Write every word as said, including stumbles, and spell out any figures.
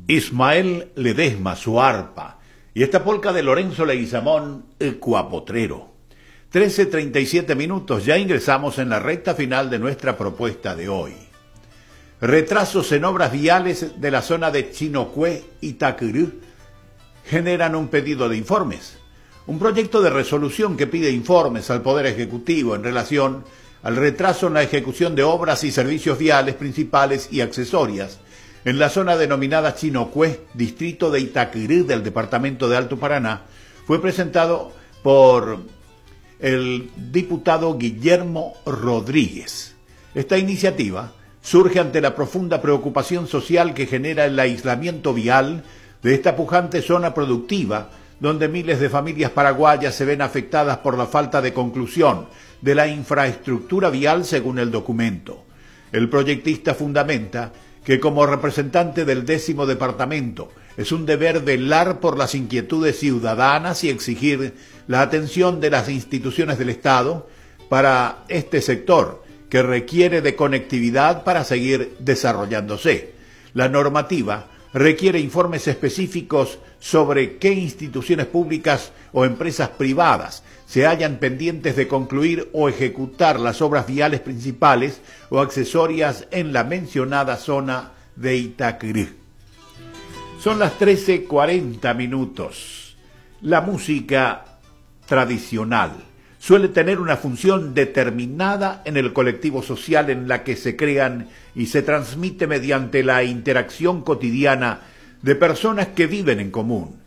Ismael Ledesma, su arpa, y esta polca de Lorenzo Leguizamón, Ecuapotrero. trece treinta y siete minutos, ya ingresamos en la recta final de nuestra propuesta de hoy. Retrasos en obras viales de la zona de Chinocué y Tacurú generan un pedido de informes. Un proyecto de resolución que pide informes al Poder Ejecutivo en relación al retraso en la ejecución de obras y servicios viales principales y accesorias en la zona denominada Chinocué, distrito de Itacurú del departamento de Alto Paraná, fue presentado por el diputado Guillermo Rodríguez. Esta iniciativa surge ante la profunda preocupación social que genera el aislamiento vial de esta pujante zona productiva, donde miles de familias paraguayas se ven afectadas por la falta de conclusión de la infraestructura vial según el documento. El proyectista fundamenta que como representante del décimo departamento es un deber velar por las inquietudes ciudadanas y exigir la atención de las instituciones del Estado para este sector que requiere de conectividad para seguir desarrollándose. La normativa requiere informes específicos sobre qué instituciones públicas o empresas privadas se hallan pendientes de concluir o ejecutar las obras viales principales o accesorias en la mencionada zona de Itacurú. Son las trece cuarenta minutos. La música tradicional suele tener una función determinada en el colectivo social en la que se crean y se transmite mediante la interacción cotidiana de personas que viven en común.